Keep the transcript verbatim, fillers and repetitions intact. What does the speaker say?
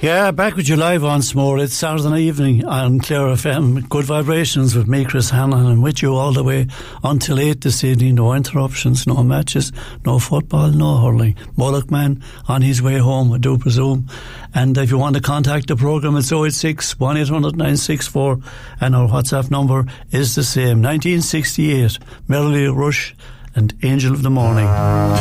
Yeah, back with you live once more. It's Saturday night evening on Clare F M. Good vibrations with me, Chris Hanlon, and with you all the way until eight this evening. No interruptions, no matches, no football, no hurling. Mullock man on his way home, I do presume. And if you want to contact the programme, it's oh eight six, one eight hundred, nine six four, and our WhatsApp number is the same, nineteen sixty-eight. Merrily Rush and Angel of the Morning.